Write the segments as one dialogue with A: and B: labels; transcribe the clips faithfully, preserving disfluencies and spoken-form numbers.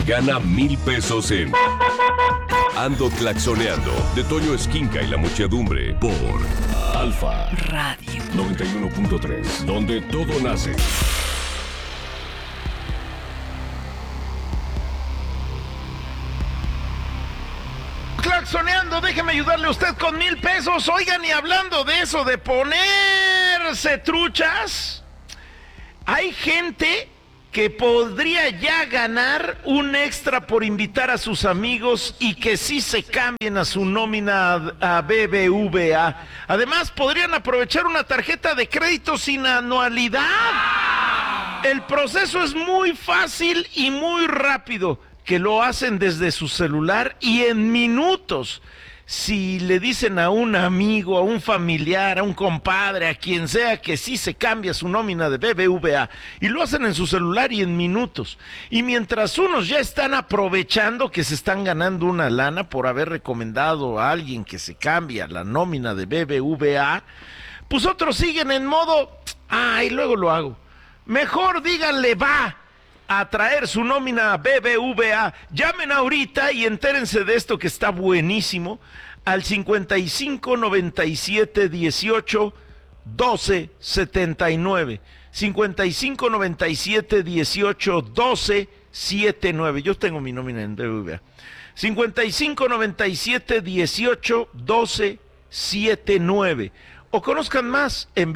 A: Gana mil pesos en Ando Claxoneando, de Toño Esquinca y la Muchedumbre, por Alfa
B: Radio
A: noventa y uno punto tres, donde todo nace.
C: Claxoneando, déjeme ayudarle a usted con mil pesos. Oigan, y hablando de eso, de ponerse truchas, hay gente que podría ya ganar un extra por invitar a sus amigos y que sí se cambien a su nómina a B B V A. Además, podrían aprovechar una tarjeta de crédito sin anualidad. El proceso es muy fácil y muy rápido, que lo hacen desde su celular y en minutos. Si le dicen a un amigo, a un familiar, a un compadre, a quien sea, que sí se cambia su nómina de B B V A, y lo hacen en su celular y en minutos. Y mientras unos ya están aprovechando que se están ganando una lana por haber recomendado a alguien que se cambia la nómina de B B V A, pues otros siguen en modo, ay, luego lo hago. Mejor díganle, va a traer su nómina B B V A. Llamen ahorita y entérense de esto que está buenísimo al cincuenta y cinco noventa y siete dieciocho doce setenta y nueve. cincuenta y cinco noventa y siete dieciocho doce setenta y nueve. Yo tengo mi nómina en B B V A. cincuenta y cinco noventa y siete dieciocho doce setenta y nueve. O conozcan más en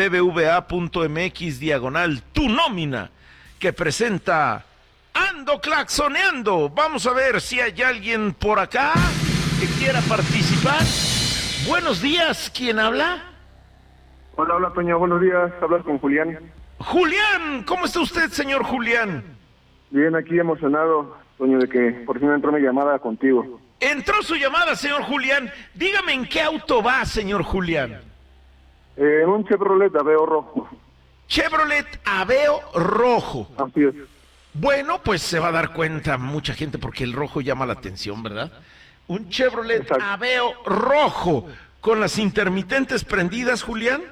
C: bbva.mx diagonal tu nómina, que presenta Ando Claxoneando. Vamos a ver si hay alguien por acá que quiera participar. Buenos días, ¿quién habla?
D: Hola, hola, Toño, buenos días, hablas con Julián.
C: Julián, ¿cómo está usted, señor Julián?
D: Bien, aquí emocionado, Toño, de que por fin entró mi llamada contigo.
C: Entró su llamada, señor Julián. Dígame en qué auto va, señor Julián.
D: Eh, un Chevrolet Aveo rojo.
C: Chevrolet Aveo rojo.
D: Así es.
C: Bueno, pues se va a dar cuenta mucha gente porque el rojo llama la atención, ¿verdad? Un Chevrolet
D: Exacto.
C: Aveo rojo con las intermitentes prendidas, Julián.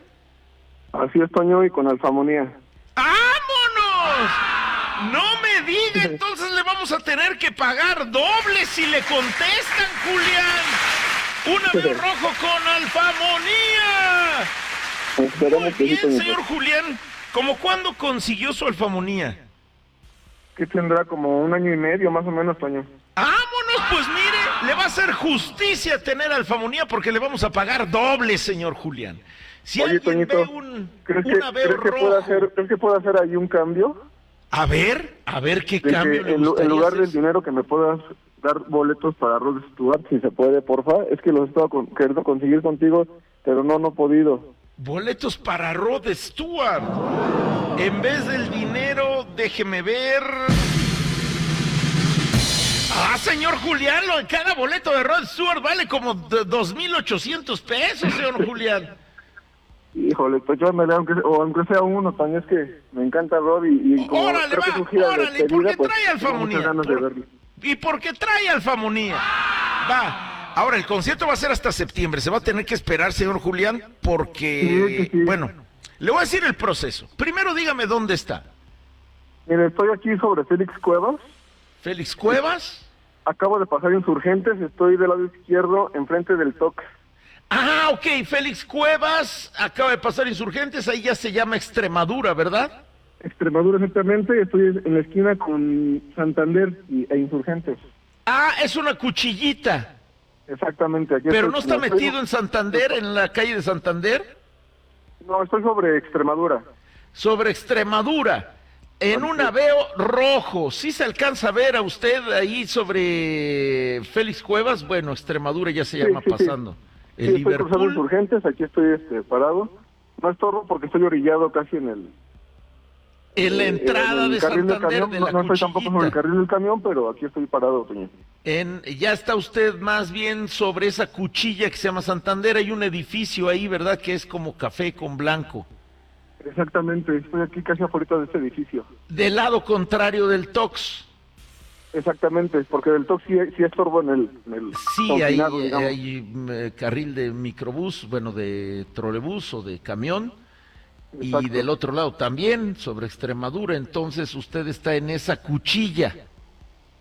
D: Así es, Toño, y con alfamonía.
C: ¡Vámonos! No me diga, entonces le vamos a tener que pagar doble si le contestan, Julián. Un Aveo rojo con alfamonía.
D: Esperemos
C: Muy
D: que sí,
C: bien,
D: Toño.
C: señor Julián. ¿Cómo cuándo consiguió su alfamonía?
D: Que tendrá como un año y medio, más o menos, Toño.
C: ¡Vámonos! Pues mire, le va a hacer justicia tener alfamonía porque le vamos a pagar doble, señor Julián. Si
D: Oye,
C: alguien
D: Toñito,
C: ve un,
D: ¿crees que,
C: un Aveo
D: ¿crees que
C: rojo...
D: pueda hacer, ¿crees que pueda hacer ahí un cambio?
C: A ver, a ver qué
D: De
C: cambio
D: que
C: le
D: en, lu-
C: gustaría
D: en lugar
C: hacer.
D: del dinero que me puedas dar boletos para Rod Stewart, si se puede, porfa. Es que los he estado con- queriendo conseguir contigo, pero no, no he podido.
C: Boletos para Rod Stewart. En vez del dinero, déjeme ver... Ah, señor Julián, lo- cada boleto de Rod Stewart vale como d- dos mil ochocientos pesos, señor Julián.
D: Híjole, pues yo me leo, aunque, o aunque sea uno, Toño, es que me encanta Rod y, y como
C: Órale,
D: creo que
C: va,
D: es un gira de
C: órale, ¿y por
D: despedida,
C: qué
D: pues
C: trae
D: tengo
C: alfamonía?
D: muchas ganas de
C: Por-
D: verlo.
C: Y porque trae alfamonía. Va. Ahora, el concierto va a ser hasta septiembre. Se va a tener que esperar, señor Julián, porque...
D: Sí, sí, sí.
C: Bueno, le voy a decir el proceso. Primero dígame dónde está.
D: Mire, estoy aquí sobre Félix Cuevas,
C: Félix Cuevas.
D: acabo de pasar Insurgentes, estoy del lado izquierdo, enfrente del T O C.
C: Ah, ok, Félix Cuevas. Acaba de pasar Insurgentes. Ahí ya se llama Extremadura, ¿verdad?
D: Extremadura, exactamente, estoy en la esquina con Santander y, e Insurgentes.
C: Ah, es una cuchillita.
D: Exactamente. Aquí
C: Pero
D: estoy-
C: no está
D: no, estoy-
C: metido en Santander, en la calle de Santander.
D: No, estoy sobre Extremadura.
C: Sobre Extremadura, en un Aveo rojo. ¿Sí se alcanza a ver a usted ahí sobre Félix Cuevas? Bueno, Extremadura ya se
D: Sí,
C: llama
D: sí, sí.
C: pasando.
D: Sí,
C: El
D: estoy cruzando
C: Liverpool.
D: Insurgentes, aquí estoy este, parado. No estorbo porque estoy orillado casi en el...
C: En la
D: eh,
C: entrada
D: en el
C: de
D: carril del
C: Santander
D: camión.
C: de
D: No,
C: la
D: no estoy tampoco sobre el
C: cuchillita.
D: carril del camión, pero aquí estoy parado, Toño.
C: En, ya está usted más bien sobre esa cuchilla que se llama Santander. Hay un edificio ahí, ¿verdad? Que es como café con blanco.
D: Exactamente, estoy aquí casi afuera de este edificio.
C: Del lado contrario del Tox.
D: Exactamente, porque del T O C sí, sí estorbo en el, en el
C: Sí, hay,
D: confinado,
C: eh,
D: digamos.
C: hay eh, carril de microbús, bueno, de trolebús o de camión.
D: Exacto.
C: Y del otro lado también, sobre Extremadura. Entonces usted está en esa cuchilla.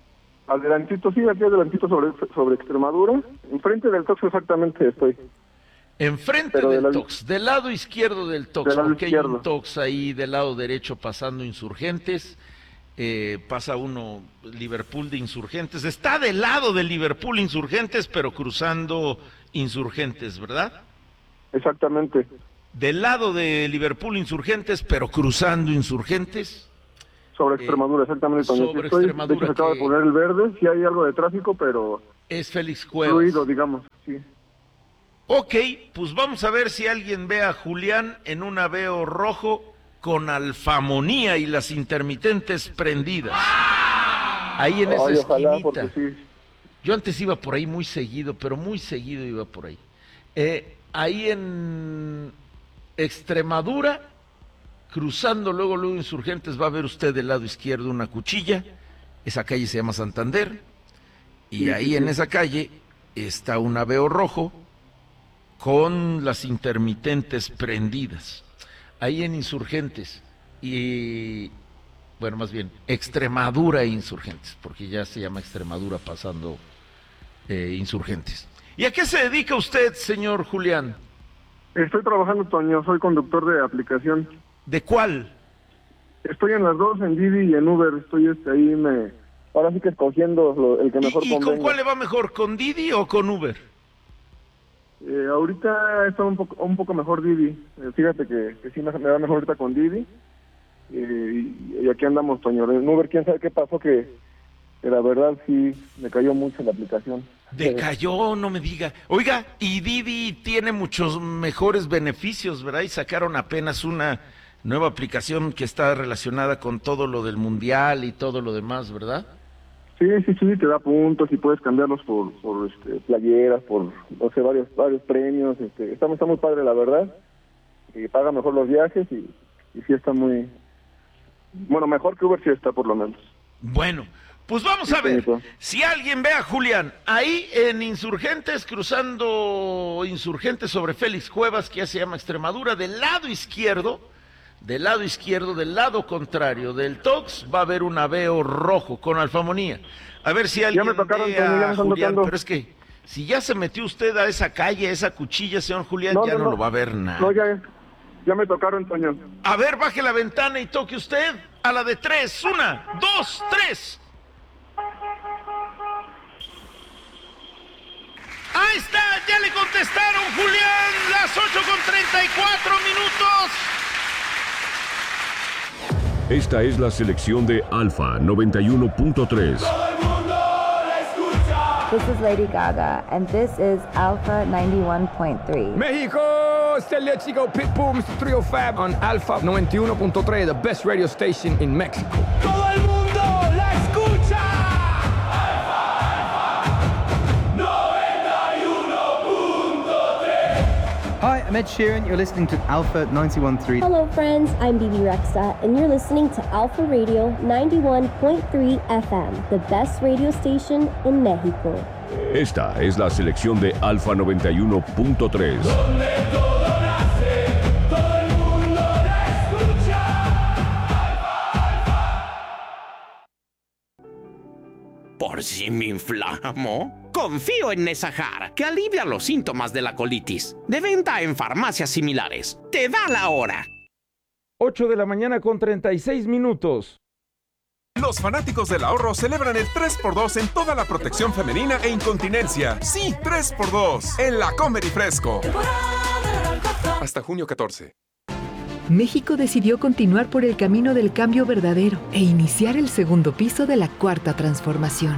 D: Adelantito, sí, aquí adelantito sobre, sobre Extremadura. Enfrente del Tox exactamente estoy.
C: Enfrente
D: Pero
C: del
D: del-
C: Tox, del lado izquierdo del Tox,
D: Del lado
C: porque hay
D: izquierdo.
C: un Tox ahí del lado derecho pasando Insurgentes, eh, pasa uno Liverpool de Insurgentes, está del lado de Liverpool Insurgentes, pero cruzando Insurgentes, ¿verdad?
D: Exactamente.
C: Del lado de Liverpool Insurgentes, pero cruzando Insurgentes.
D: Sobre Extremadura, exactamente, Toño.
C: sobre
D: Sí estoy.
C: Extremadura,
D: De hecho, se acaba
C: que-
D: de poner el verde. Sí hay algo de tráfico, pero
C: Es Félix Cuevas.
D: fluido, digamos. Sí.
C: Ok, pues vamos a ver si alguien ve a Julián en un Aveo rojo con alfamonía y las intermitentes prendidas. Ahí en esa
D: Ay, ojalá, porque
C: esquinita.
D: sí.
C: Yo antes iba por ahí muy seguido, pero muy seguido iba por ahí. Eh, ahí en Extremadura, cruzando luego, luego Insurgentes, va a ver usted del lado izquierdo una cuchilla. Esa calle se llama Santander. Y
D: Sí,
C: ahí
D: sí,
C: en
D: sí.
C: esa calle está un Aveo rojo con las intermitentes prendidas. Ahí en Insurgentes y, bueno, más bien, Extremadura e Insurgentes, porque ya se llama Extremadura pasando eh, Insurgentes. ¿Y a qué se dedica usted, señor Julián?
D: Estoy trabajando, Toño. Soy conductor de aplicación.
C: ¿De cuál?
D: Estoy en las dos, en Didi y en Uber. Estoy este, ahí, me... ahora sí que escogiendo lo- el que mejor
C: ¿Y, y con
D: convenga.
C: cuál le va mejor, con Didi o con Uber?
D: Eh, ahorita está un poco un poco mejor Didi. Eh, fíjate que, que sí me, me va mejor ahorita con Didi. Eh, y, y aquí andamos, Toño. En Uber, quién sabe qué pasó, que, que la verdad sí me cayó mucho la aplicación.
C: Decayó, no me diga. Oiga, y Didi tiene muchos mejores beneficios, ¿verdad? Y sacaron apenas una nueva aplicación que está relacionada con todo lo del mundial y todo lo demás, ¿verdad?
D: Sí, sí, sí, te da puntos y puedes cambiarlos por, por este, playeras, por, no sé, varios varios premios. Este, está, está muy padre, la verdad. Y paga mejor los viajes y, y sí está muy... Bueno, mejor que Uber sí está, por lo menos.
C: Bueno, pues vamos a ver. Si alguien ve a Julián ahí en Insurgentes, cruzando Insurgentes sobre Félix Cuevas, que ya se llama Extremadura, del lado izquierdo, del lado izquierdo, del lado contrario del Tox, va a haber un Aveo rojo con alfamonía. A ver si alguien
D: me tocaron,
C: ve
D: Toño, ya me
C: a
D: están
C: Julián,
D: tocando.
C: pero es que si ya se metió usted a esa calle, a esa cuchilla, señor Julián, ya no, lo va a ver nada.
D: No, ya, ya me tocaron, Toño.
C: A ver, baje la ventana y toque usted a la de tres. Una, dos, tres. Ahí está, ya le contestaron, Julián, las ocho con treinta y cuatro minutos.
A: Esta es la selección de Alfa noventa y uno punto tres.
B: This is Lady Gaga, and this is Alpha ninety-one point three.
E: México, este Lechico Pitbull, Trio Fab on Alpha noventa y uno punto tres, the best radio station in Mexico.
F: ¡Todo el mundo la escucha! Alfa, Alfa, noventa y uno punto tres.
G: Hi, I'm Ed Sheeran. You're listening to Alpha ninety-one point three.
H: Hello friends, I'm B B Rexa, and you're listening to Alpha Radio ninety-one point three F M, the best radio station in Mexico.
A: Esta es la selección de Alfa noventa y uno punto tres.
F: Donde todo nace, todo el mundo la escucha. Alfa, Alfa.
I: ¿Por si me inflamo? Confío en Nesahar, que alivia los síntomas de la colitis. De venta en farmacias similares. Te da la hora.
E: ocho de la mañana con treinta y seis minutos.
J: Los fanáticos del ahorro celebran el tres por dos en toda la protección femenina e incontinencia. Sí, tres por dos en la Comer y Fresco. Hasta junio catorce.
K: México decidió continuar por el camino del cambio verdadero e iniciar el segundo piso de la cuarta transformación.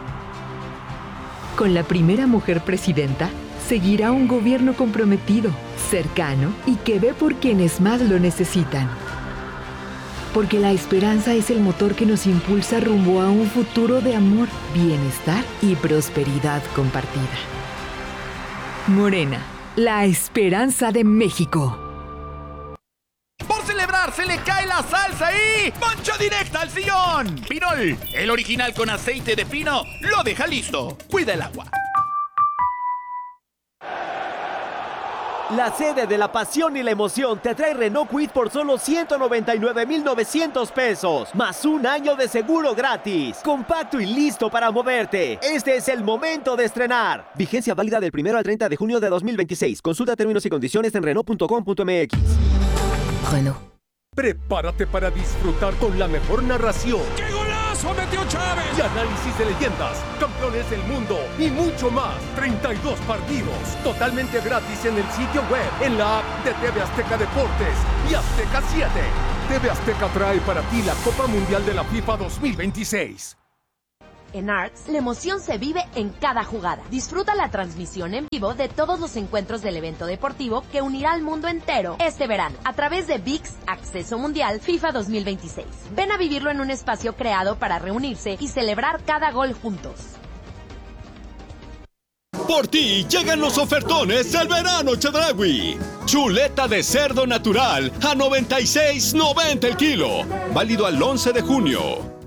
K: Con la primera mujer presidenta, seguirá un gobierno comprometido, cercano y que ve por quienes más lo necesitan. Porque la esperanza es el motor que nos impulsa rumbo a un futuro de amor, bienestar y prosperidad compartida. Morena, la esperanza de México.
L: Por celebrar se le cae la salsa y ¡Poncho directa al sillón! Pinol, el original con aceite de pino, lo deja listo. Cuida el agua.
M: La sede de la pasión y la emoción te trae Renault Kwid por solo ciento noventa y nueve mil novecientos pesos, más un año de seguro gratis. Compacto y listo para moverte. Este es el momento de estrenar. Vigencia válida del primero al treinta de junio de dos mil veintiséis. Consulta términos y condiciones en Renault punto com punto m x.
N: Renault. Prepárate para disfrutar con la mejor narración.
F: ¡Qué golazo metió Chávez!
N: Y análisis de leyendas, campeones del mundo y mucho más. treinta y dos partidos, totalmente gratis en el sitio web, en la app de T V Azteca Deportes y Azteca siete. T V Azteca trae para ti la Copa Mundial de la FIFA dos mil veintiséis.
O: En Arts, la emoción se vive en cada jugada. Disfruta la transmisión en vivo de todos los encuentros del evento deportivo que unirá al mundo entero este verano a través de V I X Acceso Mundial FIFA dos mil veintiséis. Ven a vivirlo en un espacio creado para reunirse y celebrar cada gol juntos.
P: Por ti llegan los ofertones del verano Chedraui. Chuleta de cerdo natural a noventa y seis noventa el kilo. Válido al once de junio.